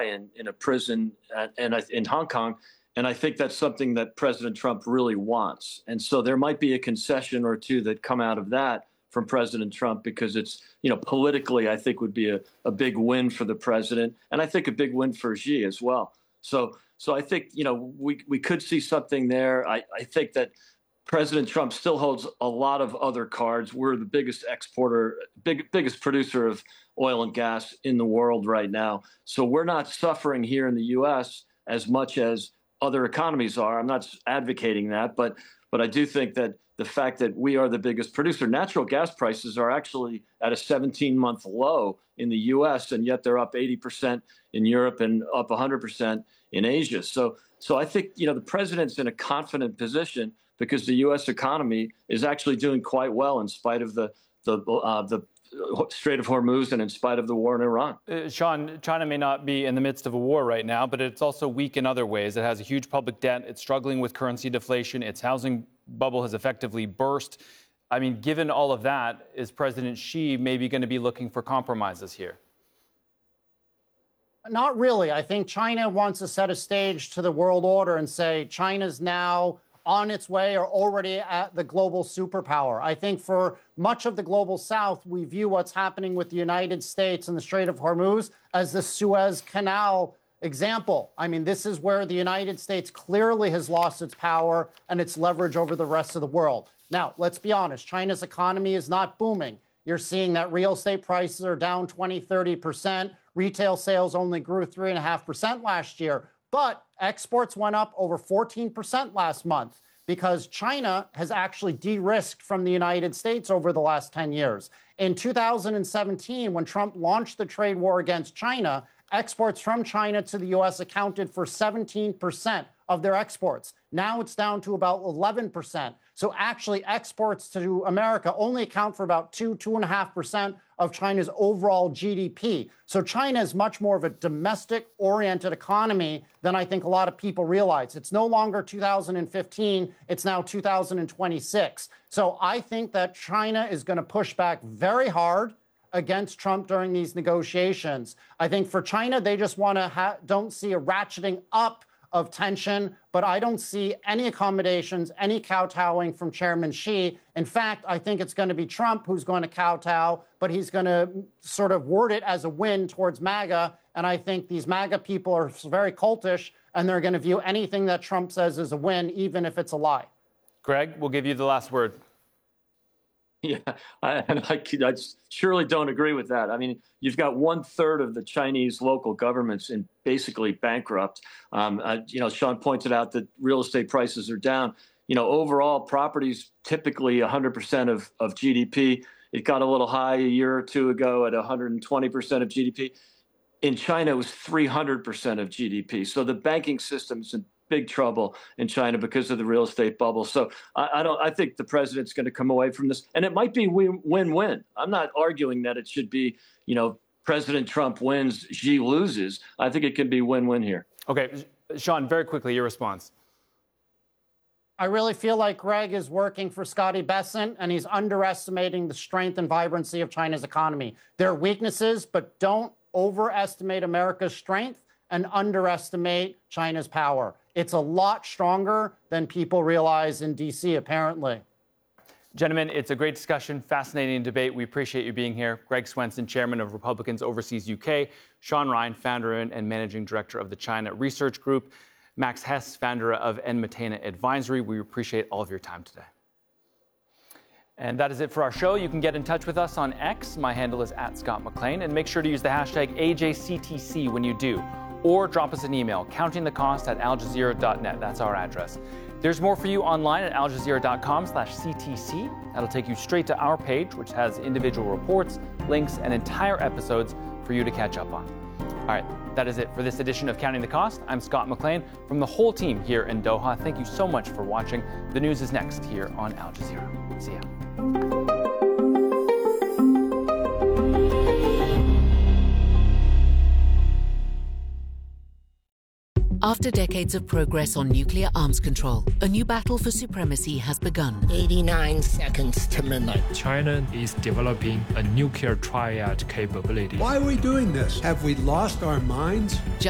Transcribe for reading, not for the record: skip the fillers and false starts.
die in a prison in Hong Kong. And I think that's something that President Trump really wants. And so there might be a concession or two that come out of that from President Trump, because it's, politically, I think would be a big win for the president. And I think a big win for Xi as well. So I think, we could see something there. I think that President Trump still holds a lot of other cards. We're the biggest biggest producer of oil and gas in the world right now. So we're not suffering here in the U.S. as much as other economies are. I'm not advocating that, but I do think that the fact that we are the biggest producer, natural gas prices are actually at a 17-month low in the U.S., and yet they're up 80% in Europe and up 100% in Asia. So I think, the president's in a confident position because the U.S. economy is actually doing quite well in spite of the Strait of Hormuz and in spite of the war in Iran. Sean, China may not be in the midst of a war right now, but it's also weak in other ways. It has a huge public debt. It's struggling with currency deflation. Its housing bubble has effectively burst. I mean, given all of that, is President Xi maybe going to be looking for compromises here? Not really. I think China wants to set a stage to the world order and say China's now on its way or already at the global superpower. I think for much of the global south, we view what's happening with the United States and the Strait of Hormuz as the Suez Canal example. I mean, this is where the United States clearly has lost its power and its leverage over the rest of the world. Now, let's be honest, China's economy is not booming. You're seeing that real estate prices are down 20, 30%. Retail sales only grew 3.5% last year. But exports went up over 14% last month because China has actually de-risked from the United States over the last 10 years. In 2017, when Trump launched the trade war against China, exports from China to the U.S. accounted for 17% of their exports. Now it's down to about 11%. So actually exports to America only account for about 2.5% of China's overall GDP. So China is much more of a domestic-oriented economy than I think a lot of people realize. It's no longer 2015, it's now 2026. So I think that China is going to push back very hard against Trump during these negotiations. I think for China, they just want to don't see a ratcheting up of tension, but I don't see any accommodations, any kowtowing from Chairman Xi. In fact, I think it's going to be Trump who's going to kowtow, but he's going to sort of word it as a win towards MAGA. And I think these MAGA people are very cultish, and they're going to view anything that Trump says as a win, even if it's a lie. Greg, we'll give you the last word. Yeah, I surely don't agree with that. I mean, you've got 1/3 of the Chinese local governments in basically bankrupt. Sean pointed out that real estate prices are down. Overall, property's typically 100% of GDP. It got a little high a year or two ago at 120% of GDP. In China, it was 300% of GDP. So the banking system's in big trouble in China because of the real estate bubble. So I think the president's going to come away from this, and it might be win-win. I'm not arguing that it should be, President Trump wins, Xi loses. I think it can be win-win here. Okay, Sean, very quickly, your response. I really feel like Greg is working for Scotty Bessent, and he's underestimating the strength and vibrancy of China's economy. There are weaknesses, but don't overestimate America's strength and underestimate China's power. It's a lot stronger than people realize in D.C., apparently. Gentlemen, it's a great discussion, fascinating debate. We appreciate you being here. Greg Swenson, chairman of Republicans Overseas UK. Sean Ryan, founder and managing director of the China Research Group. Max Hess, founder of Enmatena Advisory. We appreciate all of your time today. And that is it for our show. You can get in touch with us on X. My handle is @ScottMcLean. And make sure to use the hashtag AJCTC when you do. Or drop us an email, countingthecost@aljazeera.net. That's our address. There's more for you online at aljazeera.com/CTC. That'll take you straight to our page, which has individual reports, links, and entire episodes for you to catch up on. All right, that is it for this edition of Counting the Cost. I'm Scott McLean from the whole team here in Doha. Thank you so much for watching. The news is next here on Al Jazeera. See ya. After decades of progress on nuclear arms control, a new battle for supremacy has begun. 89 seconds to midnight. China is developing a nuclear triad capability. Why are we doing this? Have we lost our minds?